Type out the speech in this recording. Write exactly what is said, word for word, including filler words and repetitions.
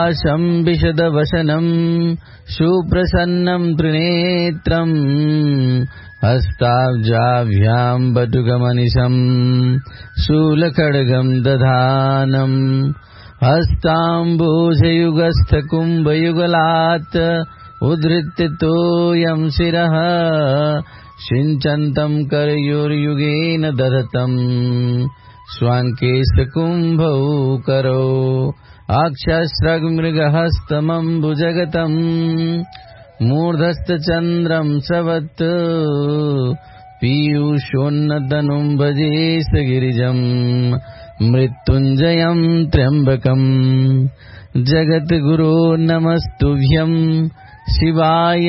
शम्बिशदवसनं सुप्रसन्नं त्रिनेत्रम् हस्ताब्जाभ्यां बटुकमनिशं शूलखड्गं दधानम् हस्ताम्बुजयुगस्थकुम्भयुगलात् उद्धृत्य तोयं शिरः सिञ्चन्तं करयोर्युगेन दधतं स्वाङ्केशकुम्भौ करौ अक्षस्रग्मृगहस्तमम्बुजगतं मूर्धस्थचन्द्रं सवत् पीयूषोन्नतनुं भजे सगिरिजं मृत्युञ्जयं त्र्यम्बकं जगद्गुरो नमस्तुभ्यं शिवाय